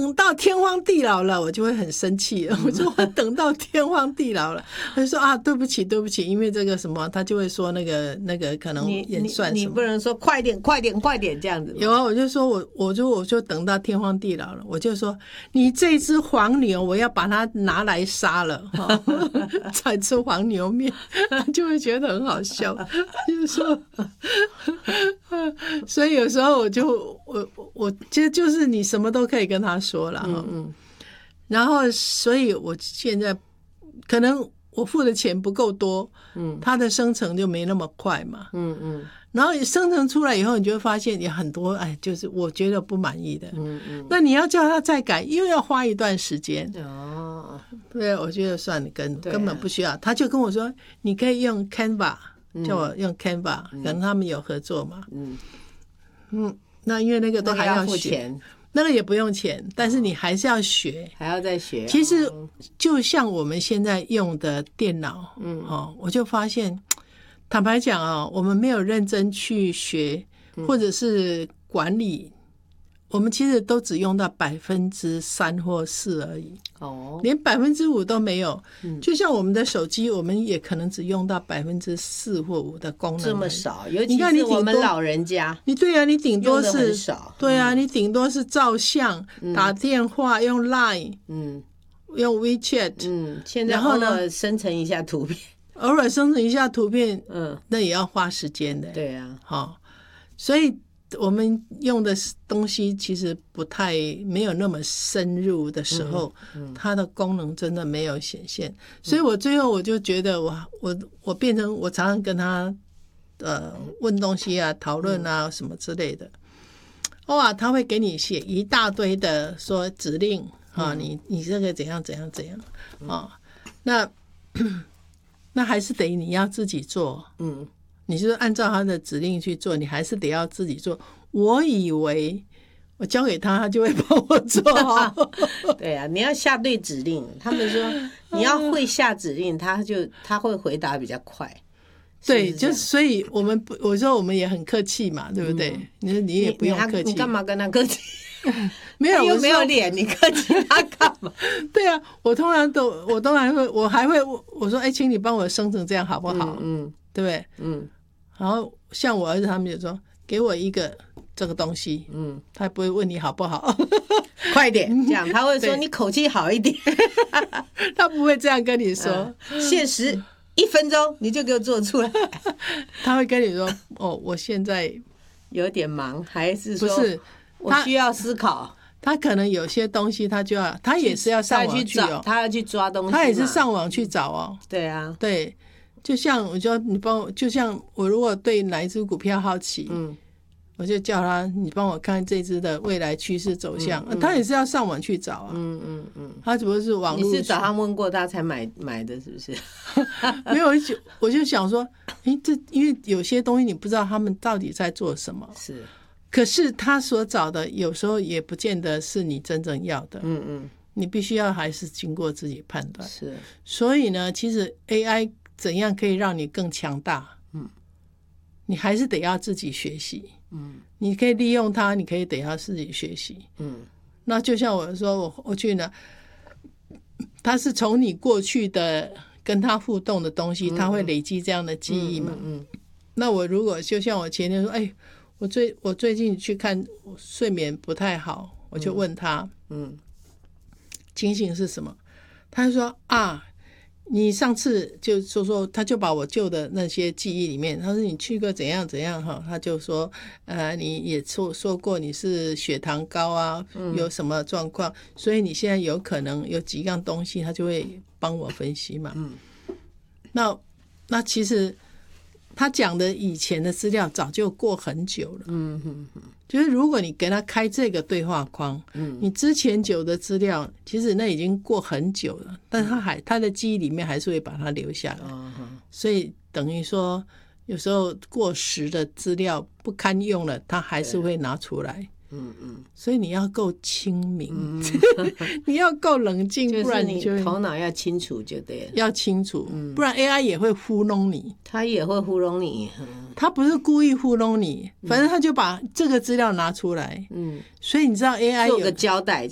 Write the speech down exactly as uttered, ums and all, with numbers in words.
等到天荒地老了，我就会很生气。我说我等到天荒地老了，他就说啊，对不起，对不起，因为这个什么，他就会说那个那个可能演算什么， 你你不能说快点快点快点这样子。 有啊，我就说我我就我就等到天荒地老了，我就说你这只黄牛，我要把它拿来杀了，才吃黄牛面，就会觉得很好笑，就是说，所以有时候我就我我其实就是你什么都可以跟他说了，嗯嗯，然后所以我现在可能我付的钱不够多，嗯，它的生成就没那么快嘛，嗯嗯，然后生成出来以后，你就会发现有很多哎，就是我觉得不满意的，嗯嗯，那你要叫他再改，又要花一段时间，哦，对，我觉得算了，根根本不需要，他就跟我说，你可以用 Canva。叫我用 Canva，嗯，可能他们有合作嘛。嗯嗯，那因为那个都还要学，那个也不用钱，但是你还是要学， 还要再学。 其实就像我们现在用的电脑，嗯哦，我就发现，坦白讲啊，我们没有认真去学，或者是管理。我们其实都只用到百分之三或四而已，哦，连百分之五都没有。嗯，就像我们的手机，我们也可能只用到百分之四或五的功能， 这么少。尤其是我们老人家， 你对啊，你顶多是很少， 对啊，你顶多是照相、嗯、打电话、用 Line， 嗯，用 WeChat， 嗯，现在偶尔生成一下图片， 偶尔生成一下图片，嗯，那也要花时间的。 对啊， 好，哦，所以。我们用的东西其实不太没有那么深入的时候，嗯嗯，它的功能真的没有显现，所以我最后我就觉得我我我变成我常常跟他呃问东西啊、讨论啊什么之类的，哇，他会给你写一大堆的说指令啊，你你这个怎样怎样怎样啊，那那还是得你要自己做，嗯。你就是按照他的指令去做，你还是得要自己做。我以为我交给他，他就会帮我做。 对啊，你要下对指令。他们说你要会下指令，他就他会回答比较快。 对，是是就所以我们不，我说我们也很客气嘛，对不对？嗯，你说你也不用客气， 你干嘛跟他客气？ 没有， 又没有脸，你客气他干嘛？ 对啊，我通常都，我当然会，我还会我说，哎，请你帮我生成这样好不好？嗯。嗯对不对？嗯，然后像我儿子他们就说，给我一个这个东西，嗯，他不会问你好不好， 快点这样，他会说你口气好一点， 他不会这样跟你说， 嗯，限时一分钟你就给我做出来， 他会跟你说，哦，我现在有点忙，还是说不是我需要思考。 他可能有些东西他就要，他也是要上网去哦， 他要去抓东西， 他也是上网去找哦， 对啊， 对。就像我就你帮我，就像我如果对哪一只股票好奇，嗯，我就叫他你帮我看这只的未来趋势走向，嗯嗯，他也是要上网去找啊，嗯嗯嗯，他只不过是网络， 你是找他问过他才买买的，是不是？ 没有，我就想说，哎，这因为有些东西你不知道他们到底在做什么， 是， 可是他所找的有时候也不见得是你真正要的，嗯嗯，你必须要还是经过自己判断， 是， 所以呢，其实 A I。怎样可以让你更强大？嗯，你还是得要自己学习。嗯，你可以利用它，你可以得要自己学习。嗯，那就像我说，我我去呢，它是从你过去的跟他互动的东西，它会累积这样的记忆嘛。嗯，嗯嗯那我如果就像我前天说，哎，我最我最近去看睡眠不太好，我就问他，嗯，情形是什么？他就说啊。你上次就说说，他就把我旧的那些记忆里面，他说你去过怎样怎样哈，他就说，呃，你也说说过你是血糖高啊，嗯，有什么状况，所以你现在有可能有几样东西，他就会帮我分析嘛。嗯，那那其实他讲的以前的资料早就过很久了。嗯哼哼，就是如果你给他开这个对话框，嗯，你之前久的资料，其实那已经过很久了，但他还他的记忆里面还是会把它留下来。嗯，所以等于说，有时候过时的资料不堪用了，他还是会拿出来。嗯嗯，所以你要够清明，嗯、你要够冷静，不然你就你头脑要清楚就对了， 要清楚，嗯、不然 A I 也会糊弄你， 他也会糊弄你，嗯、 他不是故意糊弄你，反正他就把这个资料拿出来，嗯，所以你知道 A I 有做个交代。